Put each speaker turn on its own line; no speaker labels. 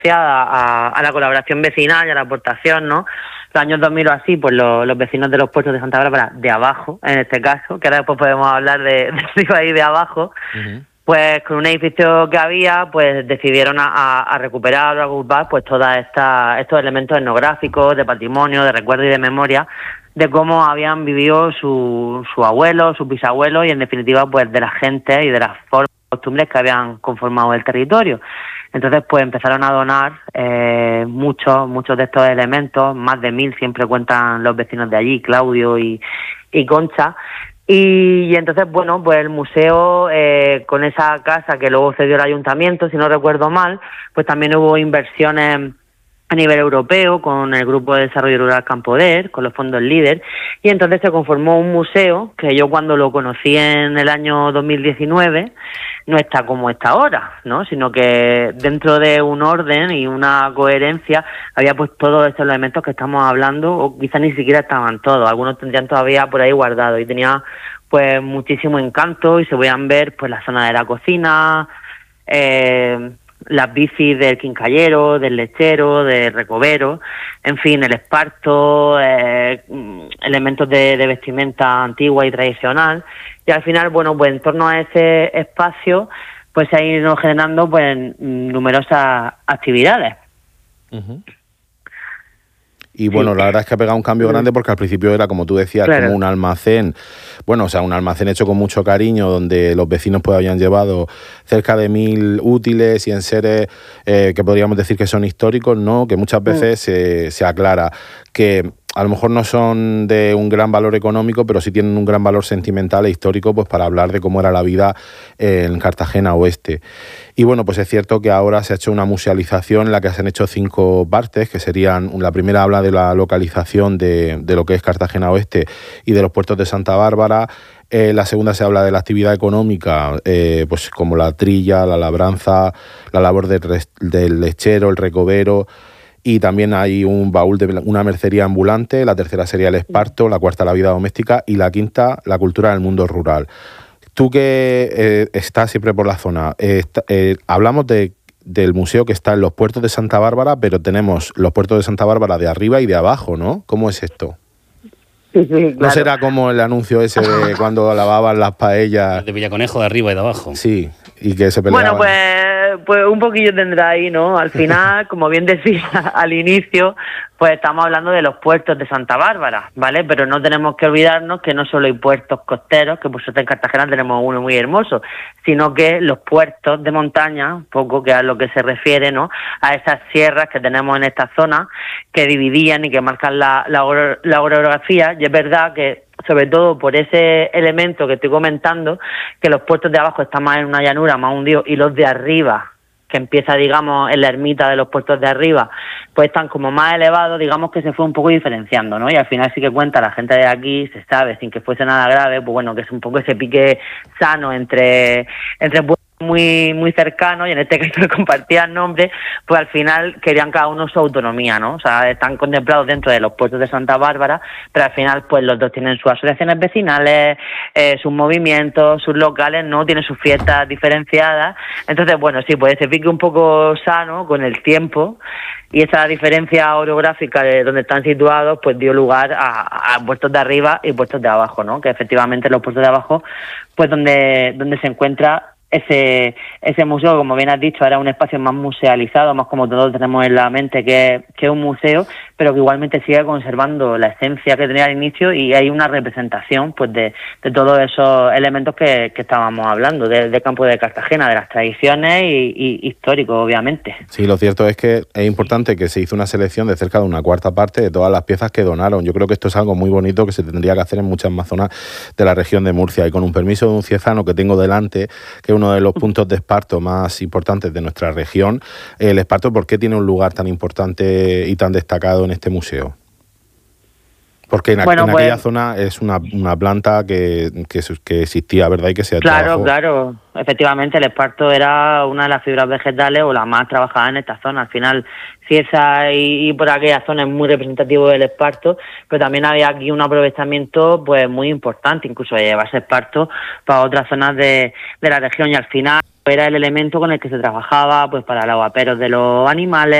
a la colaboración vecinal y a la aportación, ¿no? Los años 2000 o así, pues los vecinos de los puertos de Santa Bárbara, de abajo, en este caso, que ahora después podemos hablar de arriba y de abajo, pues con un edificio que había, pues decidieron a recuperar o a agrupar pues todos estos elementos etnográficos, de patrimonio, de recuerdo y de memoria, de cómo habían vivido su abuelo, sus bisabuelos y en definitiva pues de la gente y de las formas y costumbres que habían conformado el territorio. Entonces pues empezaron a donar muchos de estos elementos, más de 1000 siempre cuentan los vecinos de allí, Claudio y Concha. Y entonces, bueno, pues el museo, con esa casa que luego cedió el ayuntamiento, si no recuerdo mal, pues también hubo inversiones a nivel europeo con el Grupo de Desarrollo Rural Campoder, con los fondos LEADER, y entonces se conformó un museo que yo cuando lo conocí en el año 2019 no está como está ahora, ¿no? Sino que dentro de un orden y una coherencia había pues todos estos elementos que estamos hablando, o quizás ni siquiera estaban todos, algunos tendrían todavía por ahí guardados, y tenía pues muchísimo encanto y se podían ver pues la zona de la cocina, las bicis del quincallero, del lechero, del recovero, en fin, el esparto, elementos de vestimenta antigua y tradicional, y al final, bueno, pues en torno a ese espacio pues se han ido generando pues numerosas actividades.
Y bueno, la verdad es que ha pegado un cambio grande porque al principio era, como tú decías, claro, como un almacén, bueno, o sea, un almacén hecho con mucho cariño, donde los vecinos pues habían llevado cerca de 1000 útiles y enseres que podríamos decir que son históricos, ¿no? Que muchas veces se aclara que a lo mejor no son de un gran valor económico, pero sí tienen un gran valor sentimental e histórico, pues para hablar de cómo era la vida en Cartagena Oeste. Y bueno, pues es cierto que ahora se ha hecho una musealización en la que se han hecho 5 partes, que serían, la primera habla de la localización de lo que es Cartagena Oeste y de los puertos de Santa Bárbara. La segunda se habla de la actividad económica, pues como la trilla, la labranza, la labor del lechero, el recovero. Y también hay un baúl de una mercería ambulante, la tercera sería el esparto, la cuarta la vida doméstica y la quinta la cultura del mundo rural. Tú que estás siempre por la zona, hablamos del museo que está en los puertos de Santa Bárbara, pero tenemos los puertos de Santa Bárbara de arriba y de abajo, ¿no? ¿Cómo es esto?
Sí, claro.
¿No será como el anuncio ese de cuando lavaban las paellas?
De Villaconejo de arriba y de abajo.
Sí, y que se peleaban.
Bueno, pues un poquillo tendrá ahí, ¿no? Al final, como bien decía al inicio, pues estamos hablando de los puertos de Santa Bárbara, ¿vale? Pero no tenemos que olvidarnos que no solo hay puertos costeros, que por suerte en Cartagena tenemos uno muy hermoso, sino que los puertos de montaña, un poco que a lo que se refiere, ¿no? A esas sierras que tenemos en esta zona, que dividían y que marcan la orografía, y es verdad que sobre todo por ese elemento que estoy comentando, que los puertos de abajo están más en una llanura, más hundidos, y los de arriba, que empieza, digamos, en la ermita de los puertos de arriba, pues están como más elevados, digamos que se fue un poco diferenciando, ¿no? Y al final sí que cuenta la gente de aquí, se sabe, sin que fuese nada grave, pues bueno, que es un poco ese pique sano entre pueblos muy cercanos, y en este caso compartían nombres, pues al final querían cada uno su autonomía, ¿no? O sea, están contemplados dentro de los puertos de Santa Bárbara, pero al final pues los dos tienen sus asociaciones vecinales, sus movimientos, sus locales, ¿no? Tienen sus fiestas diferenciadas. Entonces, bueno, sí, pues ese pique un poco sano con el tiempo, y esa diferencia orográfica de donde están situados pues dio lugar a puertos de arriba y puertos de abajo, ¿no? Que efectivamente los puertos de abajo, pues donde se encuentra ese museo, como bien has dicho, era un espacio más musealizado, más como todos tenemos en la mente que es un museo, pero que igualmente sigue conservando la esencia que tenía al inicio, y hay una representación pues de todos esos elementos que estábamos hablando, del campo de Cartagena, de las tradiciones y históricos, obviamente.
Sí, lo cierto es que es importante que se hizo una selección de cerca de una cuarta parte de todas las piezas que donaron. Yo creo que esto es algo muy bonito que se tendría que hacer en muchas más zonas de la región de Murcia, y con un permiso de un ciezano que tengo delante, que es uno de los puntos de esparto más importantes de nuestra región. El esparto, ¿por qué tiene un lugar tan importante y tan destacado en este museo? Porque en aquella zona es una planta que existía, ¿verdad? Y que se trabajó.
Claro. Efectivamente, el esparto era una de las fibras vegetales o la más trabajada en esta zona. Al final, Cieza y por aquella zona es muy representativo del esparto, pero también había aquí un aprovechamiento pues muy importante, incluso de llevarse esparto para otras zonas de la región, y al final era el elemento con el que se trabajaba pues para los aperos de los animales,